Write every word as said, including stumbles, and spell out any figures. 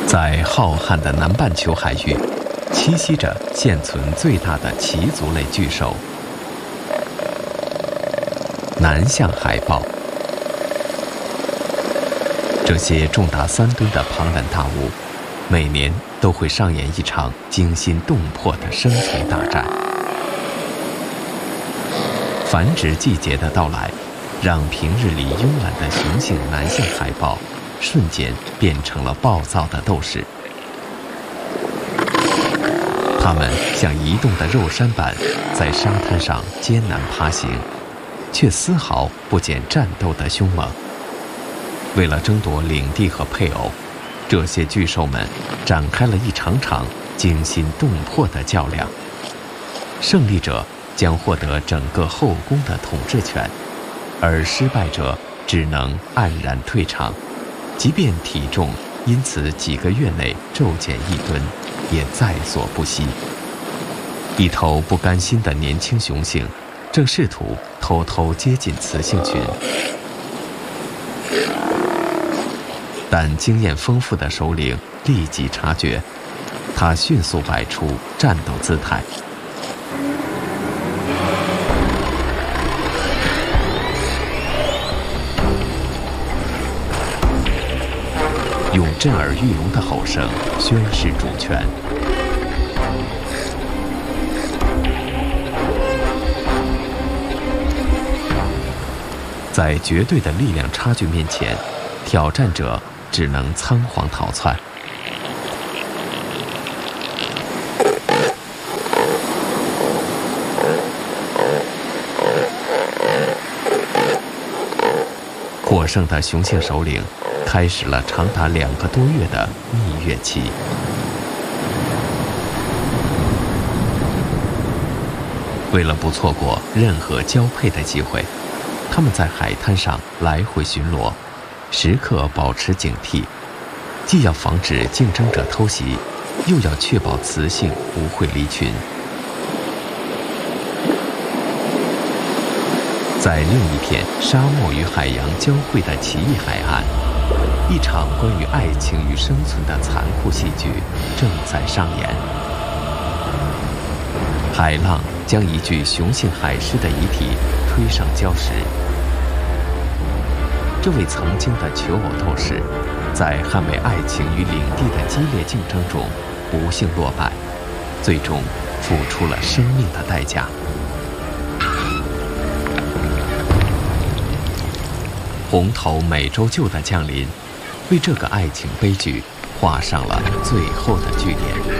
在浩瀚的南半球海域，栖息着现存最大的鳍足类巨兽——南向海豹。这些重达三吨的庞然大物，每年都会上演一场惊心动魄的生存大战。繁殖季节的到来，让平日里慵懒的雄性南向海豹瞬间变成了暴躁的斗士。它们像移动的肉山般在沙滩上艰难爬行，却丝毫不减战斗的凶猛。为了争夺领地和配偶，这些巨兽们展开了一场场惊心动魄的较量。胜利者将获得整个后宫的统治权，而失败者只能黯然退场，即便体重因此几个月内骤减一吨，也在所不惜。一头不甘心的年轻雄性正试图偷偷接近雌性群，但经验丰富的首领立即察觉，他迅速摆出战斗姿态。用震耳欲聋的吼声宣示主权。在绝对的力量差距面前，挑战者只能仓皇逃窜。获胜的雄性首领开始了长达两个多月的蜜月期。为了不错过任何交配的机会，他们在海滩上来回巡逻，时刻保持警惕，既要防止竞争者偷袭，又要确保雌性不会离群。在另一片沙漠与海洋交汇的奇异海岸，一场关于爱情与生存的残酷戏剧正在上演。海浪将一具雄性海狮的遗体推上礁石。这位曾经的求偶斗士，在捍卫爱情与领地的激烈竞争中不幸落败，最终付出了生命的代价。红头美洲鹫的降临，为这个爱情悲剧画上了最后的句点。